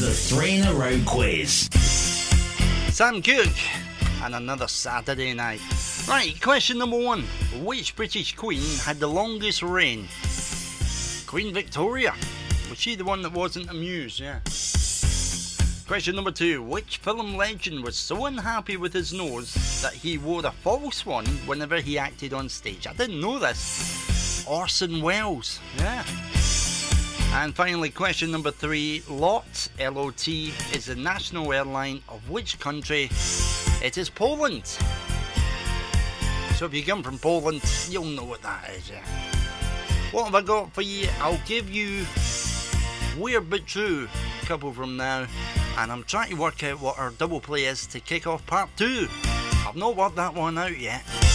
the 3 in a row quiz. Sam Cooke and another Saturday night. Right, question number 1. Which British queen had the longest reign? Queen Victoria. Was she the one that wasn't amused? Yeah. Question number 2. Which film legend was so unhappy with his nose that he wore a false one whenever he acted on stage? I didn't know this. Orson Welles. Yeah. And finally, question number 3. LOT, L-O-T, is the national airline of which country? It is Poland. So if you come from Poland, you'll know what that is, yeah. What have I got for you? I'll give you Weird But True a couple from now. And I'm trying to work out what our double play is to kick off part 2. I've not worked that one out yet.